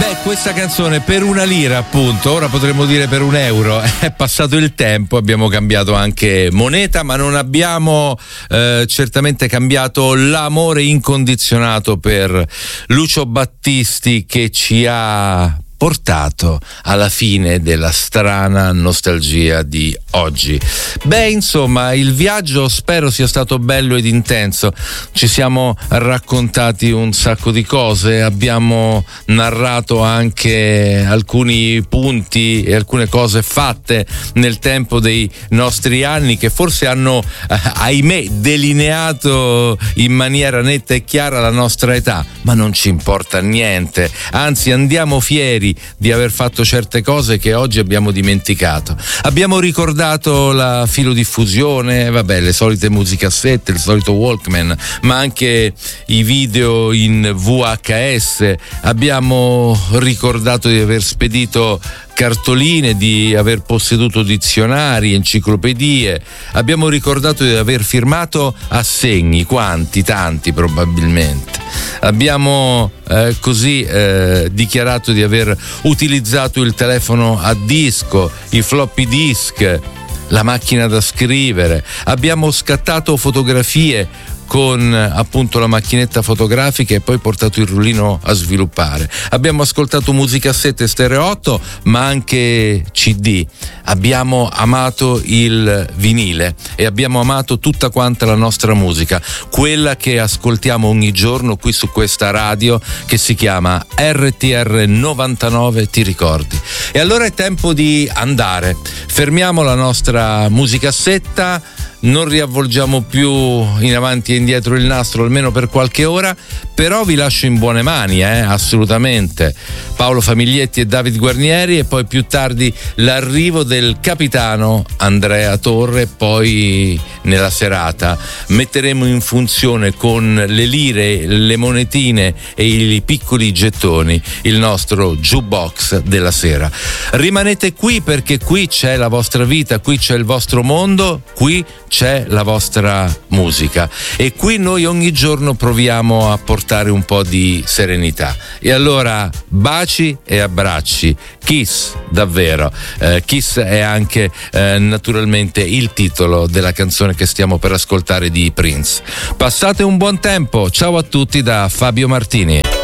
Questa canzone per 1 lira, appunto, ora potremmo dire per 1 euro. È passato il tempo, abbiamo cambiato anche moneta, ma non abbiamo certamente cambiato l'amore incondizionato per Lucio Battisti, che ci ha portato alla fine della strana nostalgia di oggi. Beh, insomma, il viaggio spero sia stato bello ed intenso. Ci siamo raccontati un sacco di cose, abbiamo narrato anche alcuni punti e alcune cose fatte nel tempo dei nostri anni, che forse hanno, ahimè, delineato in maniera netta e chiara la nostra età, ma non ci importa niente, anzi andiamo fieri di aver fatto certe cose che oggi abbiamo dimenticato. Abbiamo ricordato la filodiffusione, vabbè, le solite musicassette, il solito Walkman, ma anche i video in VHS. Abbiamo ricordato di aver spedito cartoline, di aver posseduto dizionari, enciclopedie. Abbiamo ricordato di aver firmato assegni, quanti, tanti probabilmente. Abbiamo dichiarato di aver utilizzato il telefono a disco, i floppy disk, la macchina da scrivere. Abbiamo scattato fotografie con appunto la macchinetta fotografica e poi portato il rullino a sviluppare. Abbiamo ascoltato musicassette stereo 8, ma anche CD. Abbiamo amato il vinile e abbiamo amato tutta quanta la nostra musica, quella che ascoltiamo ogni giorno qui su questa radio che si chiama RTR 99, ti ricordi? E allora è tempo di andare. Fermiamo la nostra musicassetta, non riavvolgiamo più in avanti e indietro il nastro, almeno per qualche ora, però vi lascio in buone mani, assolutamente. Paolo Famiglietti e David Guarnieri, e poi più tardi l'arrivo del capitano Andrea Torre. Poi nella serata metteremo in funzione con le lire, le monetine e i piccoli gettoni il nostro jukebox della sera. Rimanete qui, perché qui c'è la vostra vita, qui c'è il vostro mondo, qui c'è la vostra musica, e qui noi ogni giorno proviamo a portare un po' di serenità. E allora baci e abbracci, Kiss, davvero. Kiss è anche naturalmente il titolo della canzone che stiamo per ascoltare di Prince. Passate un buon tempo, ciao a tutti da Fabio Martini.